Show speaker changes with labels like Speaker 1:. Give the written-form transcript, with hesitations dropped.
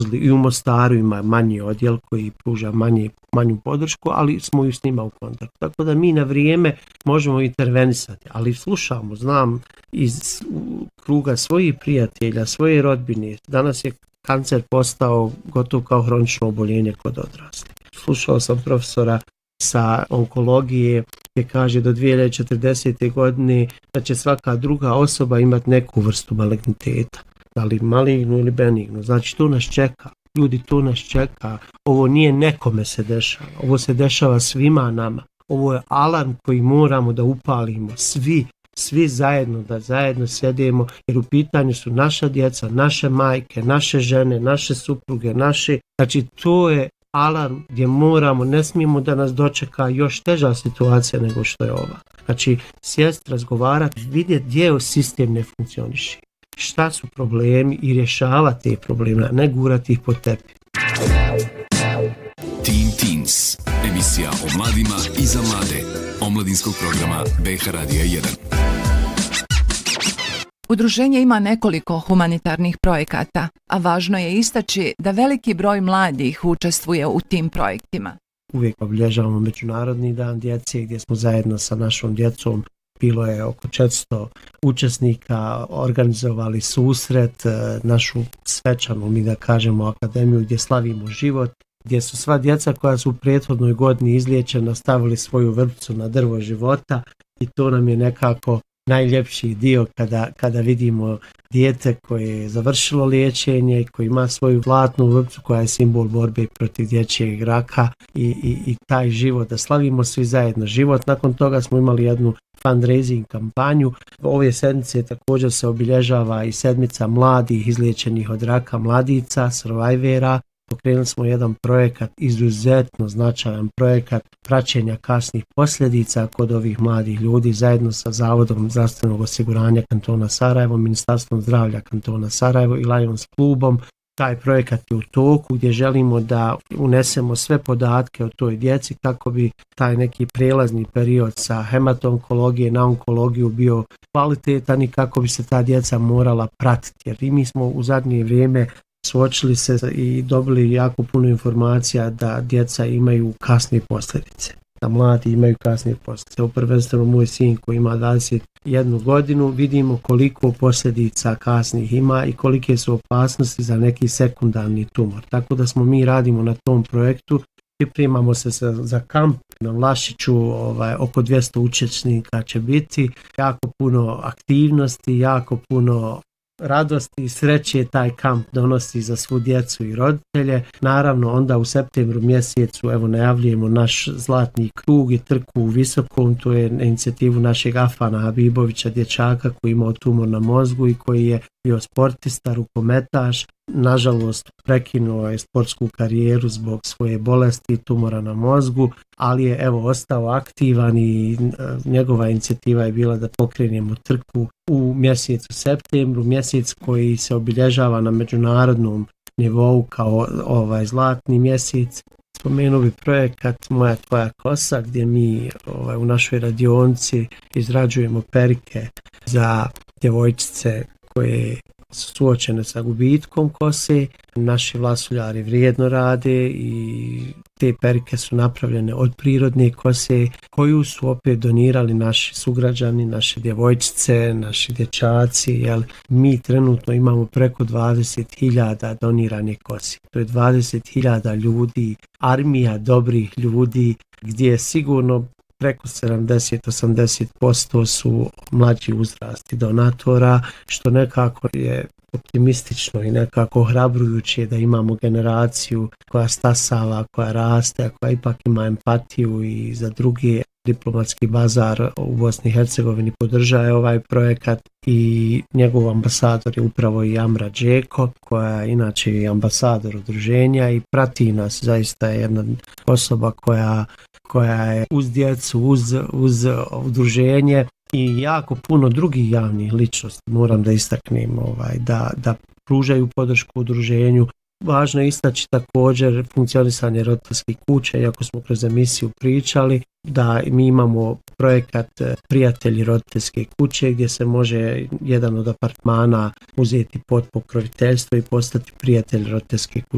Speaker 1: i u Mostaru ima manji odjel koji pruža manju podršku, ali smo i s njima u kontaktu. Tako da mi na vrijeme možemo intervenisati, ali slušamo, znam iz kruga svojih prijatelja, svoje rodbine, danas je kancer postao gotovo kao hronično oboljenje kod odraslih. Slušao sam profesora sa onkologije gdje kaže do 2040. godine da će svaka druga osoba imati neku vrstu maligniteta, da li malignu ili benignu. Znači to nas čeka, ljudi, to nas čeka. Ovo nije nekome se dešava, ovo se dešava svima nama. Ovo je alarm koji moramo da upalimo svi zajedno, da zajedno sjedemo, jer u pitanju su naša djeca, naše majke, naše žene, naše supruge, znači to je alarm gdje moramo, ne smijemo da nas dočeka još teža situacija nego što je ova. Znači sjest, razgovarati, vidjeti gdje sistem ne funkcioniše, šta su problemi i rješavati te probleme, ne gurati ih pod tepih.
Speaker 2: Teen Teens, emisija o mladima i za mlade, omladinskog programa BH Radija 1.
Speaker 3: Udruženje ima nekoliko humanitarnih projekata, a važno je istaći da veliki broj mladih učestvuje u tim projektima.
Speaker 1: Uvijek obilježavamo Međunarodni dan djece gdje smo zajedno sa našom djecom, bilo je oko 400 učesnika, organizovali susret, našu svečanu, mi da kažemo, akademiju gdje slavimo život, gdje su sva djeca koja su u prethodnoj godini izliječena stavili svoju vrpcu na drvo života i to nam je nekako najljepši dio kada vidimo dijete koje je završilo liječenje i koji ima svoju zlatnu vrpcu koja je simbol borbe protiv dječjeg raka i taj život, da slavimo svi zajedno život. Nakon toga smo imali jednu fundraising kampanju. Ove sedmice također se obilježava i sedmica mladih izliječenih od raka mladica, survivora. Pokrenuli smo jedan projekat, izuzetno značajan projekat praćenja kasnih posljedica kod ovih mladih ljudi zajedno sa Zavodom zdravstvenog osiguranja kantona Sarajevo, Ministarstvom zdravlja kantona Sarajevo i Lions klubom. Taj projekat je u toku gdje želimo da unesemo sve podatke o toj djeci kako bi taj neki prelazni period sa hemato-onkologije na onkologiju bio kvalitetan i kako bi se ta djeca morala pratiti. Jer i mi smo u zadnje vrijeme suočili se i dobili jako puno informacija da djeca imaju kasne posljedice, da mladi imaju kasne posljedice. Prvenstveno moj sin koji ima 21 godinu, vidimo koliko posljedica kasnih ima i kolike su opasnosti za neki sekundarni tumor. Tako da mi radimo na tom projektu, pripremamo se za kamp na Vlašiću, oko 200 učesnika će biti, jako puno aktivnosti, jako puno radosti i sreće taj kamp donosi za svu djecu i roditelje. Naravno onda u septembru mjesecu najavljujemo naš zlatni krug i trku u Visokom, to je na inicijativu našeg Afana Habibovića, dječaka koji imao tumor na mozgu i koji je bio sportista, rukometaš. Nažalost prekinuo je sportsku karijeru zbog svoje bolesti tumora na mozgu, ali je ostao aktivan i njegova inicijativa je bila da pokrenemo trku u mjesecu septembru, mjesec koji se obilježava na međunarodnom nivou kao zlatni mjesec. Spomenuo bi projekat Moja tvoja kosa gdje mi u našoj radionici izrađujemo perike za djevojčice koje su suočene sa gubitkom kose. Naši vlasuljari vrijedno rade i te perike su napravljene od prirodne kose koju su opet donirali naši sugrađani, naše djevojčice, naši dječaci. Jer mi trenutno imamo preko 20.000 donirane kose. To je 20.000 ljudi, armija dobrih ljudi gdje je sigurno preko 70-80% su mlađi uzrasti donatora, što nekako je optimistično i nekako ohrabrujuće da imamo generaciju koja stasava, koja raste, koja ipak ima empatiju i za druge. Diplomatski bazar u Bosni i Hercegovini podržava ovaj projekat i njegov ambasador je upravo i Amra Džeko, koja je inače ambasador udruženja i prati nas. Zaista je jedna osoba koja je uz djecu, uz udruženje i jako puno drugih javnih ličnosti. Moram da istaknem da pružaju podršku udruženju. Važno je istaći također funkcionisanje roditeljskih kuća, iako smo kroz emisiju pričali da mi imamo projekat Prijatelji roditeljske kuće gdje se može jedan od apartmana uzeti pod pokroviteljstvo i postati prijatelj roditeljske kuće.